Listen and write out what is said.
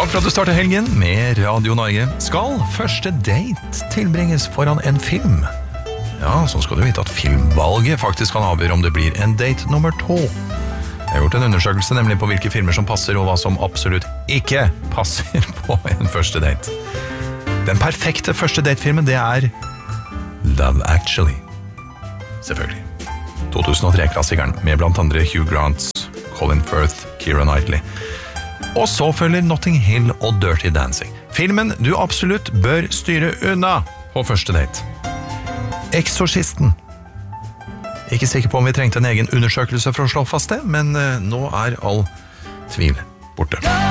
Takk for at du starter helgen med Radio Norge. Skal første date tilbringes foran en film? Ja, så skal du vite at filmvalget faktisk kan avgjøre om det blir en date nummer 2. Jeg har gjort en undersøkelse nemlig på hvilke filmer som passer og hva som absolutt ikke passer på en første date. Den perfekte første datefilmen, det er Love Actually. Selvfølgelig. 2003-klassikeren med blant andre Hugh Grant, Colin Firth, Keira Knightley. Og så følger Notting Hill og Dirty Dancing. Filmen du absolutt bør styre unna på første date. Eksorsisten. Ikke sikker på om vi trengte en egen undersøkelse for å slå fast det, men nå er all tvil borte.